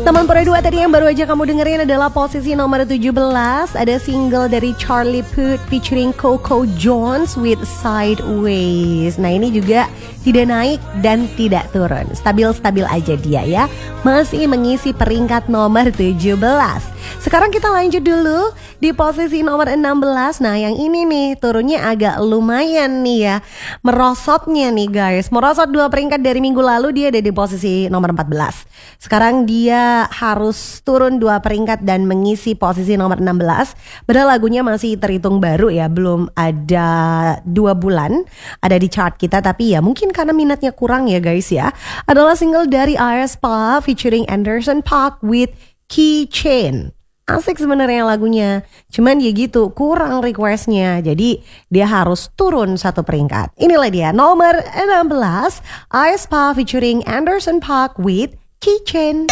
Teman Pura 2 tadi yang baru aja kamu dengerin adalah posisi nomor 17. Ada single dari Charlie Puth featuring Coco Jones with Sideways. Nah ini juga tidak naik dan tidak turun, stabil-stabil aja dia ya. Masih mengisi peringkat nomor 17. Sekarang kita lanjut dulu di posisi nomor 16. Nah yang ini nih turunnya agak lumayan nih ya, merosotnya nih guys. Merosot 2 peringkat dari minggu lalu, dia ada di posisi nomor 14. Sekarang dia harus turun 2 peringkat dan mengisi posisi nomor 16. Padahal lagunya masih terhitung baru ya, belum ada 2 bulan ada di chart kita. Tapi ya mungkin karena minatnya kurang ya guys ya. Adalah single dari aespa featuring Anderson .Paak with Keychain. Asik sebenarnya lagunya, cuman ya gitu kurang requestnya, jadi dia harus turun 1 peringkat. Inilah dia nomor 16, aespa featuring Anderson .Paak with Keychain.